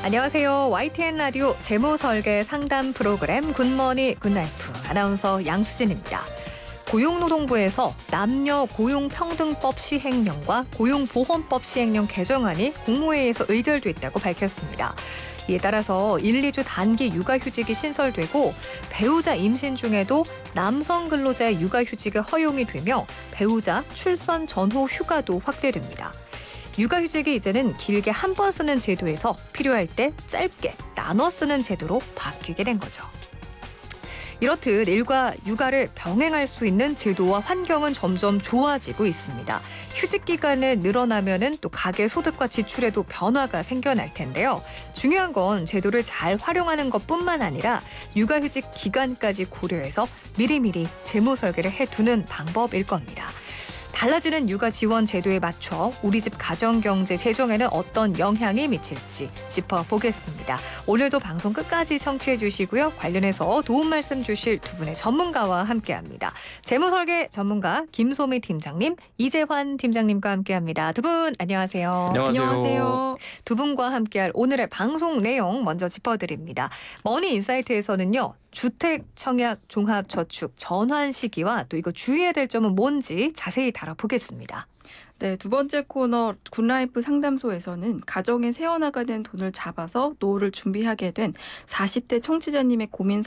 안녕하세요. YTN 라디오 재무설계 상담 프로그램 굿머니 굿라이프 아나운서 양수진입니다. 고용노동부에서 남녀 고용평등법 시행령과 고용보험법 시행령 개정안이 국무회의에서 의결됐다고 밝혔습니다. 이에 따라서 1, 2주 단기 육아휴직이 신설되고 배우자 임신 중에도 남성 근로자의 육아휴직이 허용이 되며 배우자 출산 전후 휴가도 확대됩니다. 육아휴직이 이제는 길게 한 번 쓰는 제도에서 필요할 때 짧게 나눠 쓰는 제도로 바뀌게 된 거죠. 이렇듯 일과 육아를 병행할 수 있는 제도와 환경은 점점 좋아지고 있습니다. 휴직 기간을 늘어나면은 또 가계 소득과 지출에도 변화가 생겨날 텐데요. 중요한 건 제도를 잘 활용하는 것뿐만 아니라 육아휴직 기간까지 고려해서 미리미리 재무 설계를 해두는 방법일 겁니다. 달라지는 육아 지원 제도에 맞춰 우리 집 가정경제 재정에는 어떤 영향이 미칠지 짚어보겠습니다. 오늘도 방송 끝까지 청취해 주시고요. 관련해서 도움 말씀 주실 두 분의 전문가와 함께합니다. 재무설계 전문가 김소미 팀장님, 이재환 팀장님과 함께합니다. 두 분 안녕하세요. 안녕하세요. 두 분과 함께할 오늘의 방송 내용 먼저 짚어드립니다. 머니인사이트에서는요. 주택 청약 종합저축 전환 시기와 또 이거 주의해야 될 점은 뭔지 자세히 다뤄보겠습니다. 네, 두 번째 코너 굿라이프 상담소에서는 가정에 새어나가는 돈을 잡아서 노후를 준비하게 된 40대 청취자님의 고민